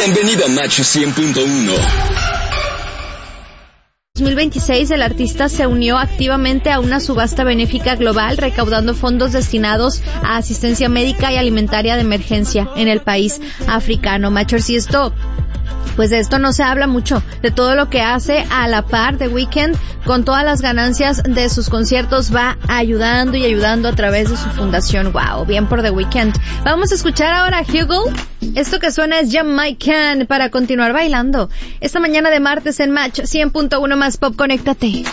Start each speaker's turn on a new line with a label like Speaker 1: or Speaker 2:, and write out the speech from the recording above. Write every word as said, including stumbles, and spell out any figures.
Speaker 1: Bienvenido a Match cien punto uno.
Speaker 2: dos mil veintiséis, el artista se unió activamente a una subasta benéfica global recaudando fondos destinados a asistencia médica y alimentaria de emergencia en el país africano. Machers, y esto, pues de esto no se habla mucho, de todo lo que hace a la par de Weeknd, con todas las ganancias de sus conciertos, va ayudando y ayudando a través de su fundación. Wow, bien por The Weeknd. Vamos a escuchar ahora a Hugo. Esto que suena es Jamaican para continuar bailando. Esta mañana de martes en Match cien punto uno más Pop, conéctate.